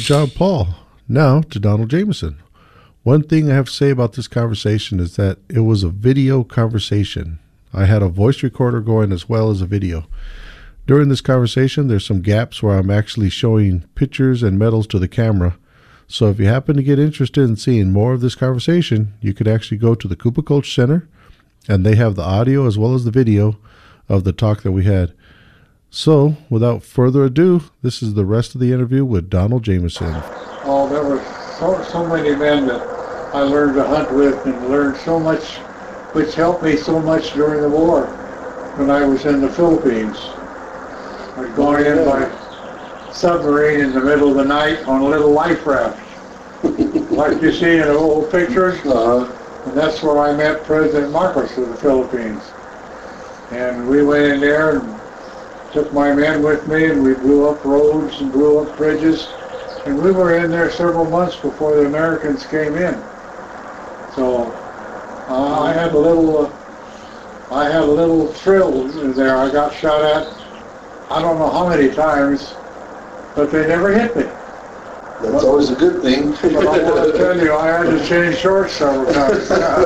John Paul. Now to Donald Jameson. One thing I have to say about this conversation is that it was a video conversation. I had a voice recorder going as well as a video. During this conversation, there's some gaps where I'm actually showing pictures and medals to the camera. So if you happen to get interested in seeing more of this conversation, you could actually go to the Koopa Coach Center, and they have the audio as well as the video of the talk that we had. So, without further ado, this is the rest of the interview with Donald Jameson. Oh, there were so many men that I learned to hunt with and learned so much, which helped me so much during the war when I was in the Philippines. I'd gone in by submarine in the middle of the night on a little life raft, like you see in the old pictures. And that's where I met President Marcos of the Philippines. And we went in there and took my men with me, and we blew up roads and blew up bridges. And we were in there several months before the Americans came in. So I had a little thrill in there. I got shot at, I don't know how many times, but they never hit me. That's always a good thing. But I want to tell you, I had to change shorts several times.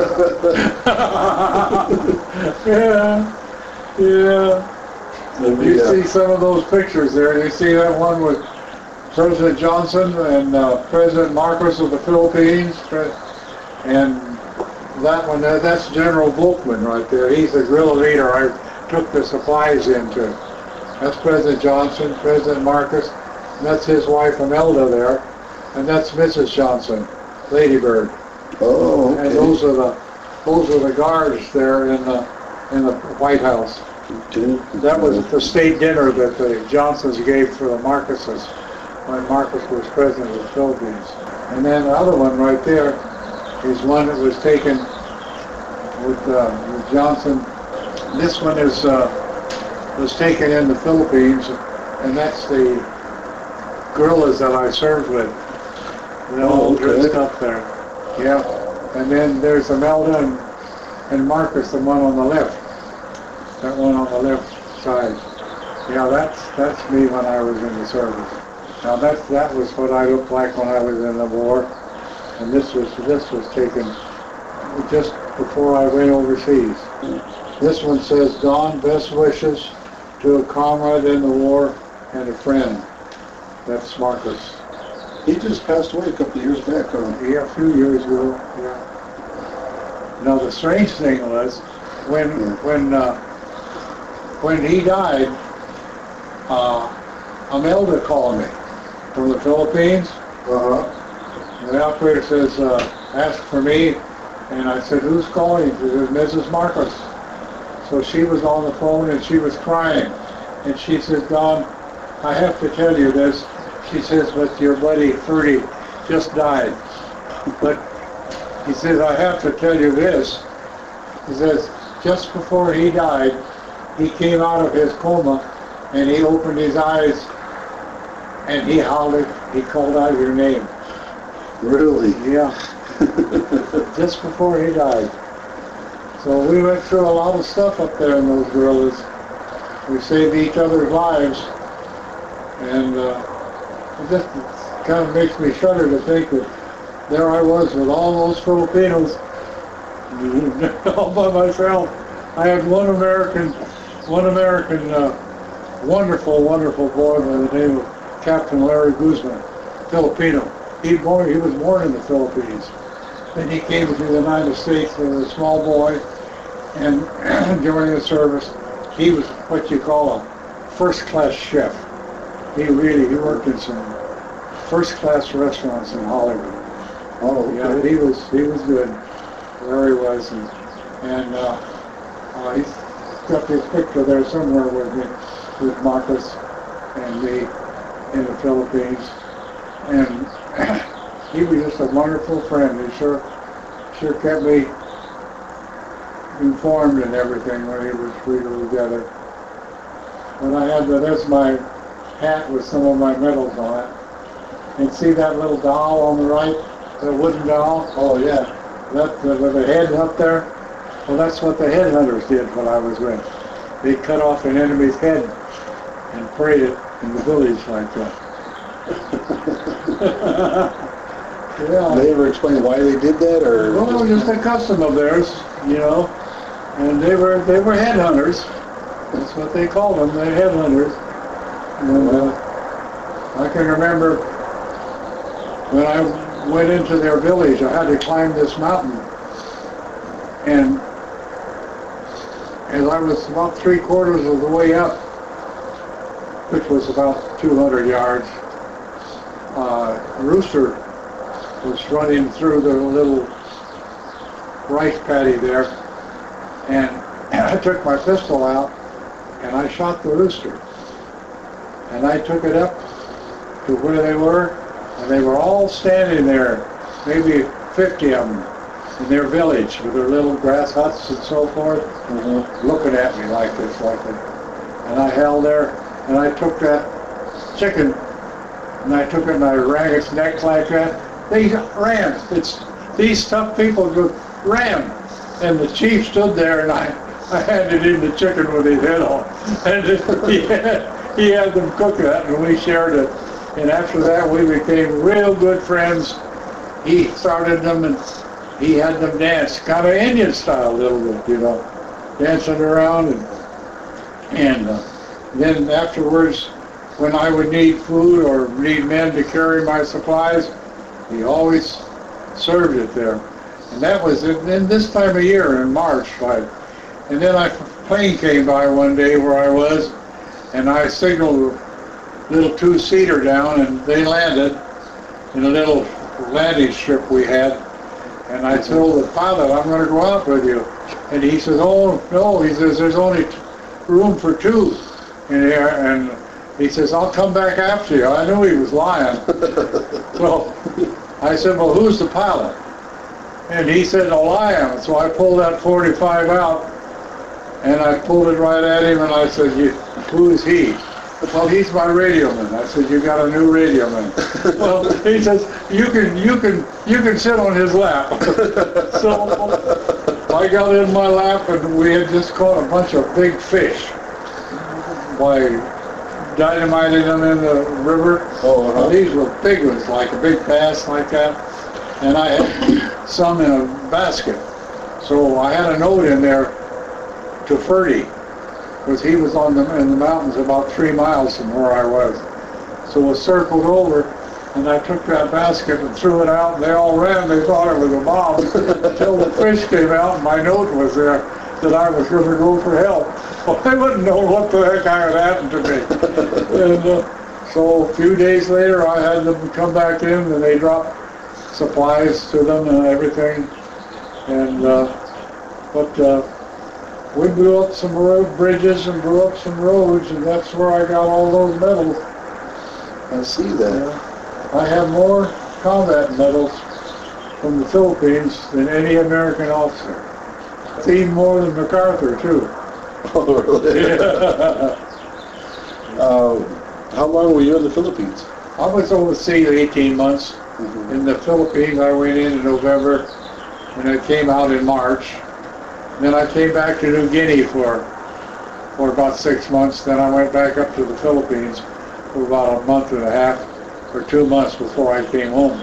Yeah. You see some of those pictures there. You see that one with President Johnson and President Marcos of the Philippines, and that one, that's General Volkman right there. He's the guerrilla leader I took the supplies into. That's President Johnson, President Marcos, and that's his wife Imelda there, and that's Mrs. Johnson, Lady Bird. Oh, okay. And those are the guards there in the White House. That was the state dinner that the Johnsons gave for the Marcoses when Marcos was president of the Philippines. And then the other one right there is one that was taken with Johnson. This one was taken in the Philippines, and that's the guerrillas that I served with. They're all dressed up there. Yeah. And then there's Imelda and Marcos, the one on the left. That one on the left side. Yeah, that's me when I was in the service. Now that was what I looked like when I was in the war, and this was taken just before I went overseas. This one says, "Don, best wishes to a comrade in the war and a friend." That's Marcos. He just passed away a couple of years back, huh? Yeah, a few years ago. Yeah. Now the strange thing was when he died, Imelda called me from the Philippines. The operator says, ask for me, and I said, who's calling? She said, Mrs. Marcos. So she was on the phone and she was crying. And she says, Don, I have to tell you this. She says, but your buddy Ferdy just died. But he says, I have to tell you this. He says, just before he died, he came out of his coma and he opened his eyes and he hollered, he called out your name. Really? Yeah. Just before he died. So we went through a lot of stuff up there in those guerrillas. We saved each other's lives. And it just kind of makes me shudder to think that there I was with all those Filipinos all by myself. I had one American, wonderful boy by the name of Captain Larry Guzman, Filipino. He was born in the Philippines. Then he came to the United States as a small boy, and during the service, he was what you call a first-class chef. He worked in some first-class restaurants in Hollywood. Oh, okay. Yeah, he was good. Larry was, and he's got this picture there somewhere with me, with Marcos and me in the Philippines. And he was just a wonderful friend. He sure kept me informed and everything when we were together. And I had that's my hat with some of my medals on it. And see that little doll on the right, the wooden doll? Oh yeah. That with the head up there. Well, that's what the headhunters did when I was with. They cut off an enemy's head and parade it in the village like that. Did Yeah. they ever explain why they did that, or? Well, just a custom of theirs, you know. And they were headhunters. That's what they called them. They're headhunters. And I can remember when I went into their village, I had to climb this mountain. And as I was about 3/4 of the way up, which was about 200 yards, a rooster was running through the little rice paddy there, and I took my pistol out and I shot the rooster. And I took it up to where they were, and they were all standing there, maybe 50 of them, in their village with their little grass huts and so forth, looking at me like this, like that. And I held there, and I took that chicken, and I took it and I wrung its neck like that. They ran. These tough people just ran. And the chief stood there, and I handed him the chicken with his head on. And he had them cook that, and we shared it. And after that, we became real good friends. He started them, and he had them dance, kind of Indian style a little bit, you know, dancing around. And then afterwards, when I would need food or need men to carry my supplies, he always served it there. And that was in this time of year, in March. And then a plane came by one day where I was, and I signaled a little two-seater down, and they landed in a little landing strip we had. And I told the pilot, I'm going to go out with you. And he says, oh, no. He says, there's only room for two in here. And he says, I'll come back after you. I knew he was lying. So I said, well, who's the pilot? And he said, oh, I am. So I pulled that 45 out, and I pulled it right at him, and I said, who is he? Well, he's my radio man. I said, you got a new radio man. Well, he says, you can sit on his lap. So I got in my lap, and we had just caught a bunch of big fish by dynamiting them in the river. Well, these were big ones, like a big bass like that. And I had some in a basket. So I had a note in there to Ferdy, because he was in the mountains about 3 miles from where I was. So I circled over, and I took that basket and threw it out, and they all ran. They thought it was a bomb until the fish came out, and my note was there that I was going to go for help. Well, they wouldn't know what the heck had happened to me. And so a few days later, I had them come back in, and they dropped supplies to them and everything. And we blew up some road bridges and blew up some roads, and that's where I got all those medals. I see that. Yeah. I have more combat medals from the Philippines than any American officer. It's even more than MacArthur, too. Oh, really? Yeah. How long were you in the Philippines? I was overseas 18 months. In the Philippines, I went in November, and I came out in March. Then I came back to New Guinea for about 6 months. Then I went back up to the Philippines for about a month and a half or 2 months before I came home.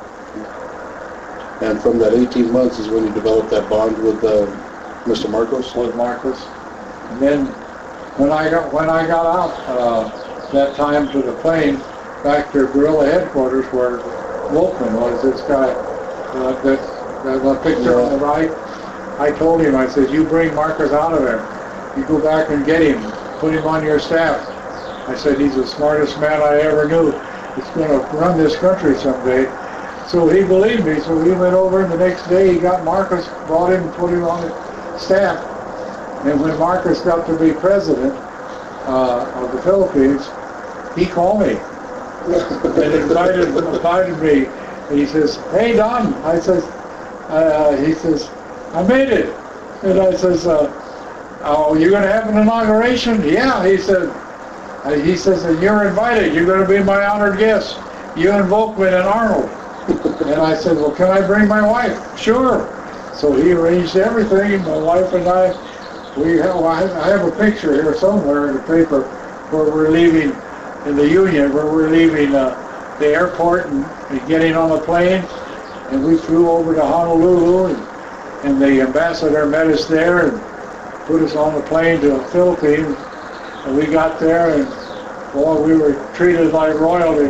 And from that 18 months is when you developed that bond with Mr. Marcos? With Marcos. And then when I got out that time to the plane back to guerrilla headquarters where Wolfman was, this guy, that picture on the right, I told him, I said, you bring Marcos out of there. You go back and get him. Put him on your staff. I said, he's the smartest man I ever knew. He's going to run this country someday. So he believed me. So he went over, and the next day he got Marcos, brought him, and put him on the staff. And when Marcos got to be president of the Philippines, he called me and invited me. And he says, hey, Don. I says, he says, I made it. And I says, oh, you're going to have an inauguration? Yeah, he said, and you're invited. You're going to be my honored guest. You and Volkman and Arnold. And I said, well, can I bring my wife? Sure. So he arranged everything. My wife and I have a picture here somewhere in the paper where we're leaving in the Union, where we're leaving the airport and getting on the plane, and we flew over to Honolulu, and the ambassador met us there and put us on the plane to the Philippines, and we got there, and boy, we were treated like royalty.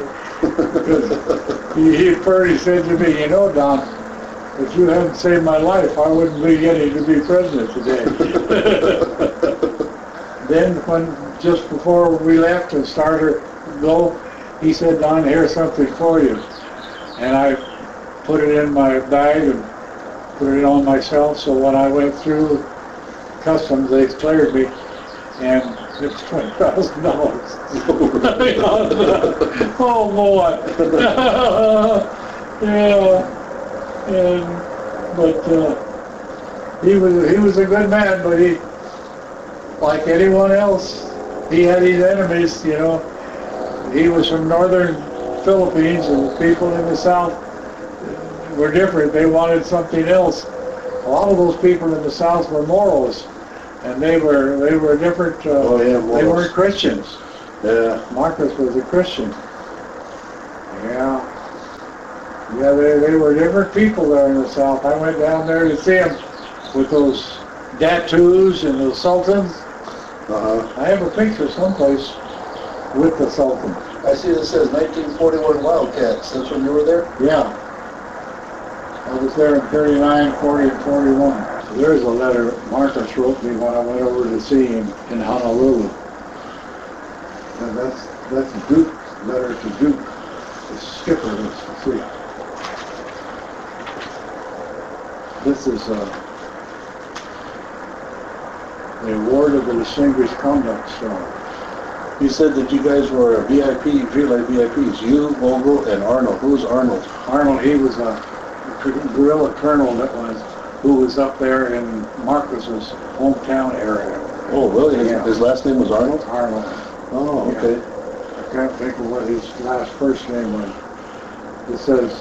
He pretty said to me, you know, Don, if you hadn't saved my life, I wouldn't be getting to be president today. Then just before we left and started to go, he said, Don, here's something for you. And I put it in my bag and put it on myself, so when I went through customs, they cleared me, and it was $20,000. Oh boy. Yeah. But he was a good man, but he, like anyone else, he had his enemies, you know. He was from northern Philippines, and the people in the south were different. They wanted something else. A lot of those people in the south were Moros, and they were different. They weren't Christians. Yeah. Marcos was a Christian. Yeah. Yeah, they were different people there in the south. I went down there to see them with those tattoos and the sultans. I have a picture someplace with the sultan. I see it says 1941 Wildcats. That's when you were there? Yeah. I was there in 39, 40, and 41. There's a letter Marcos wrote me when I went over to see him in Honolulu. And that's Duke, letter to Duke, the skipper of the fleet. This is the award of the Distinguished Conduct Star. You said that you guys were a VIP, relay VIPs. You, Vogel, and Arnold. Who's Arnold? Arnold, he was a guerrilla colonel who was up there in Marcos's hometown area. Oh, really? Yeah. His last name was Arnold? Arnold. Oh, okay. Yeah. I can't think of what his first name was. It says,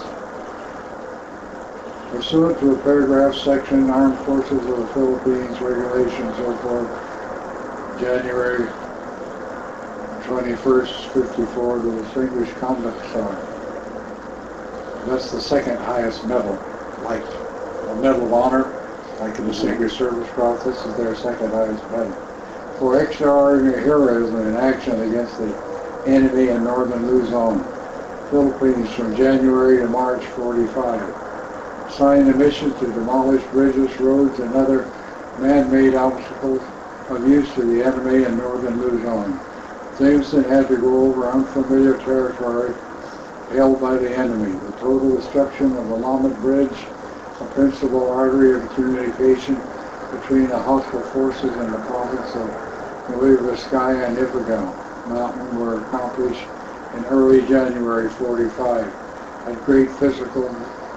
pursuant to a paragraph section, Armed Forces of the Philippines Regulations, so forth, January 21st, 54, the Distinguished Conduct Star. That's the second highest medal, like a Medal of Honor, like the Distinguished Service Cross. This is their second highest medal. For extraordinary heroism in action against the enemy in northern Luzon, Philippines from January to March 45. Signed a mission to demolish bridges, roads, and other man-made obstacles of use to the enemy in northern Luzon. Jameson had to go over unfamiliar territory held by the enemy. The total destruction of the Lamet Bridge, a principal artery of communication between the hostile forces in the province of Nueva Vizcaya and Ifugao Mountain, were accomplished in early January 45 at great physical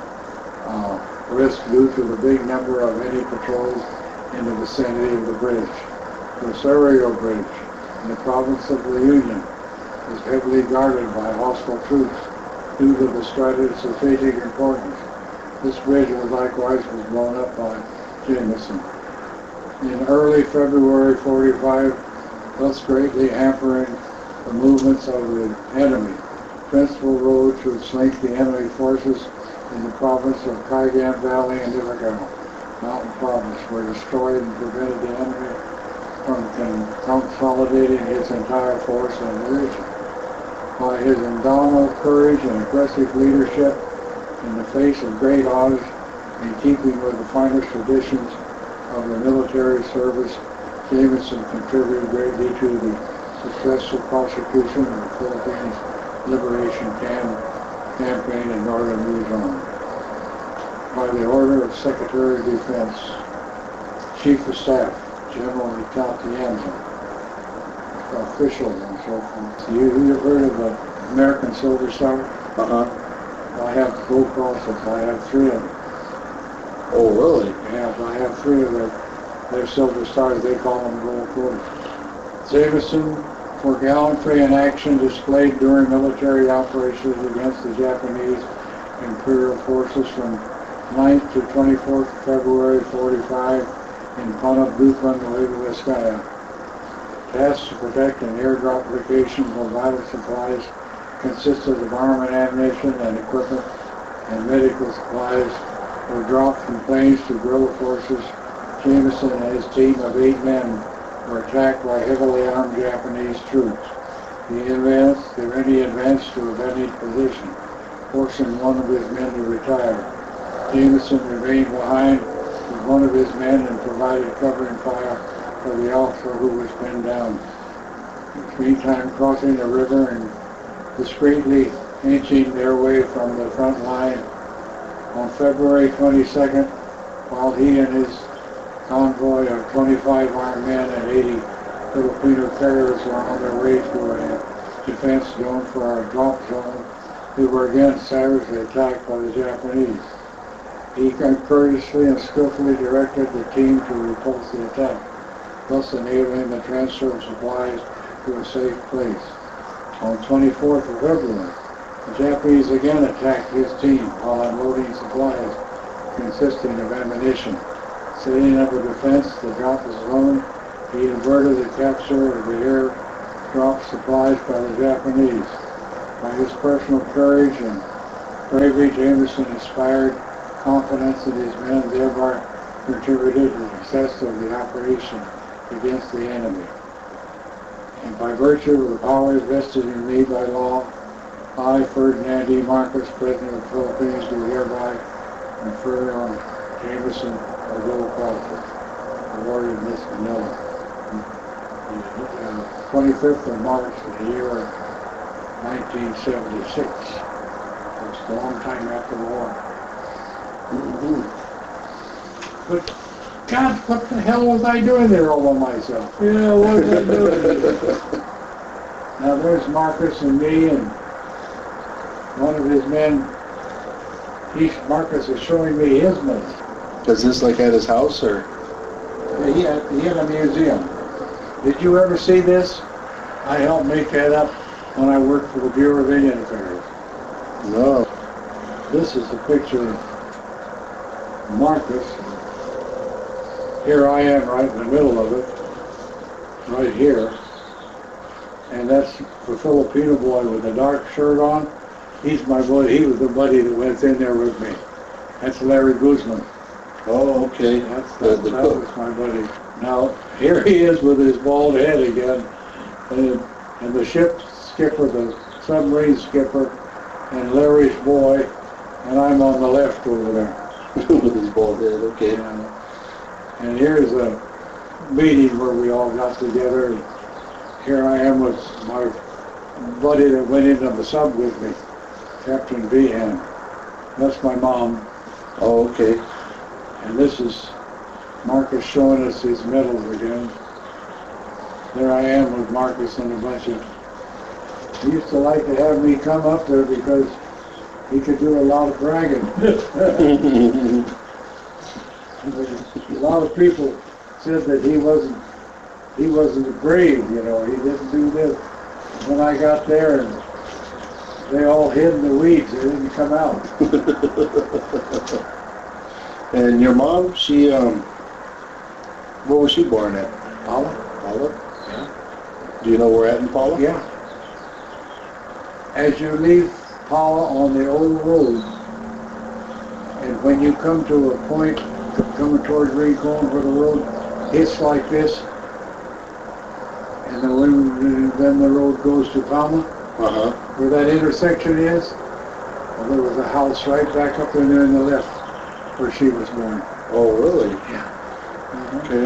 risk due to the big number of enemy patrols in the vicinity of the bridge. The Osorio Bridge in the province of La Union was heavily guarded by hostile troops due to the strategic importance. This bridge was likewise blown up by Jameson. In early February 45, thus greatly hampering the movements of the enemy. Principal roads which linked the enemy forces in the province of Cagayan Valley and Ifugao Mountain Province were destroyed and prevented the enemy from consolidating its entire force in the region. By his indomitable courage and aggressive leadership in the face of great odds, in keeping with the finest traditions of the military service, Jameson contributed greatly to the successful prosecution of the Philippines Liberation Campaign in northern Luzon. By the order of Secretary of Defense, Chief of Staff, General Itatienza, officials and so forth. You've heard of the American Silver Star? I have gold crosses. I have 3 of them. Oh, really? Yeah, I have 3 of their silver stars. They call them gold quarters. Jameson, for gallantry in action displayed during military operations against the Japanese Imperial forces from 9th to 24th February 45 in Panagtuan, Nueva Vizcaya. Tasked to protect an airdrop location for vital supplies consisted of armament, ammunition, and equipment, and medical supplies were dropped from planes to guerrilla forces. Jameson and his team of 8 men were attacked by heavily armed Japanese troops. He advanced to a vacant position, forcing one of his men to retire. Jameson remained behind with one of his men and provided covering fire for the officer who was pinned down. Meantime, crossing the river and discreetly inching their way from the front line, on February 22nd, while he and his convoy of 25 armed men and 80 Filipino carriers were on their way to a defense zone for a drop zone, they were again savagely attacked by the Japanese. He courteously and skillfully directed the team to repulse the attack, thus enabling the transfer of supplies to a safe place. On 24th of February, the Japanese again attacked his team while unloading supplies consisting of ammunition. Setting up a defense, the drop zone, he averted the capture of the air-drop supplies by the Japanese. By his personal courage and bravery, Jameson inspired confidence in his men, thereby contributed to the success of the operation against the enemy. And by virtue of the powers vested in me by law, I, Ferdinand E. Marcos, President of the Philippines, do hereby confer on Jameson a gold cross awarded in this Manila. 25th of March of the year 1976. It's a long time after the war. But God, what the hell was I doing there all by myself? Yeah, what was I doing? Now there's Marcos and me and one of his men. Marcos is showing me his medal. Is this like at his house, or? He had a museum. Did you ever see this? I helped make that up when I worked for the Bureau of Indian Affairs. No. This is a picture of Marcos. Here I am right in the middle of it, right here. And that's the Filipino boy with the dark shirt on. He's my buddy. He was the buddy that went in there with me. That's Larry Guzman. Oh, okay. That was my buddy. Now, here he is with his bald head again. And the ship skipper, the submarine skipper, and Larry's boy, and I'm on the left over there. With his bald head, okay. And here's a meeting where we all got together. And here I am with my buddy that went into the sub with me, Captain Behan. That's my mom. Oh, okay. And this is Marcos showing us his medals again. There I am with Marcos and a bunch of... He used to like to have me come up there because he could do a lot of bragging. A lot of people said that he wasn't brave, you know, he didn't do this. When I got there, and they all hid in the weeds, they didn't come out. And your mom, she, where was she born at? Paula? Paula? Yeah. Do you know where at in Paula? Yeah. As you leave Paula on the old road, and when you come to a point coming towards Rincon where the road hits like this, and then the road goes to Palma, where that intersection is, well, there was a house right back up in there on the left where she was born. Oh, really? Yeah. Okay.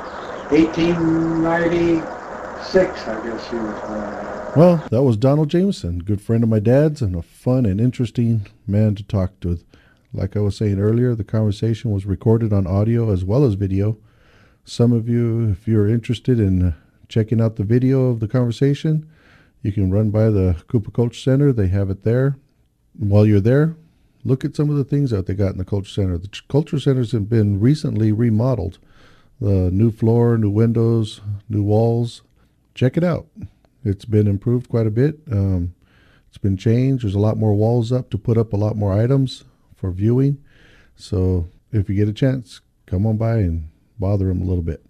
1896, I guess she was born. Well, that was Donald Jameson, good friend of my dad's and a fun and interesting man to talk to. Like I was saying earlier, the conversation was recorded on audio as well as video. Some of you, if you're interested in checking out the video of the conversation, you can run by the Cooper Culture Center. They have it there. While you're there, look at some of the things that they got in the Culture Center. The Culture Centers have been recently remodeled. The new floor, new windows, new walls. Check it out. It's been improved quite a bit. It's been changed. There's a lot more walls up to put up a lot more items for viewing. So if you get a chance, come on by and bother them a little bit.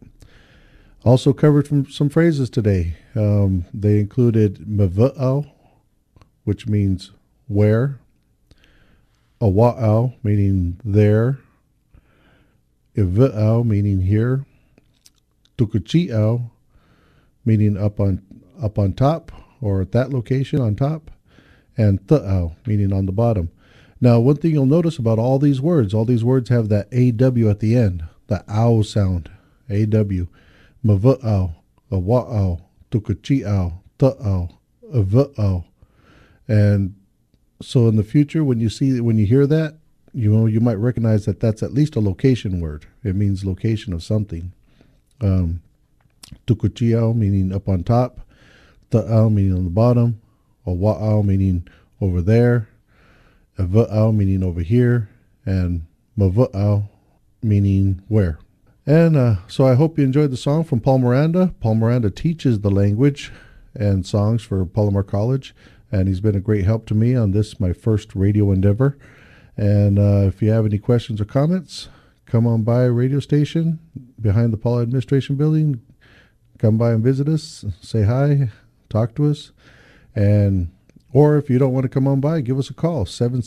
Also covered from some phrases today. They included mava'o, which means where. Awa'au, meaning there. Iwa'au, meaning here. Tukuchi'au, meaning up on top, or at that location on top. And Tha'au, meaning on the bottom. Now, one thing you'll notice about all these words have that AW at the end, the ow sound, AW. Mawa'au, Awa'au, Tukuchi'au, Tha'au, Iwa'au. And so in the future, when you hear that, you might recognize that that's at least a location word. It means location of something. Tukuchi'au, meaning up on top. Ta'au, meaning on the bottom. Awa'au, meaning over there. Iwa'au, meaning over here. And Mawa'au, meaning where. And so I hope you enjoyed the song from Paul Miranda. Paul Miranda teaches the language and songs for Palomar College, and he's been a great help to me on this, my first radio endeavor. And if you have any questions or comments, come on by a radio station behind the Paula Administration Building. Come by and visit us, say hi, talk to us. Or if you don't want to come on by, give us a call,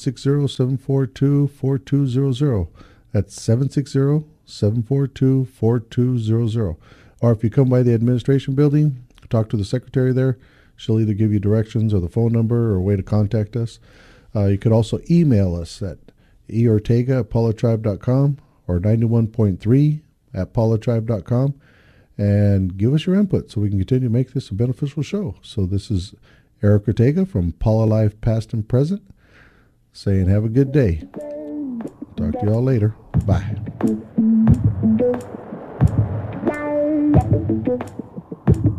760-742-4200. That's 760-742-4200. Or if you come by the administration building, talk to the secretary there. She'll either give you directions or the phone number or a way to contact us. You could also email us at eortega@paulatribe.com or 91.3@paulatribe.com and give us your input so we can continue to make this a beneficial show. So this is Eric Ortega from Paula Life Past and Present saying have a good day. Talk to y'all later. Bye.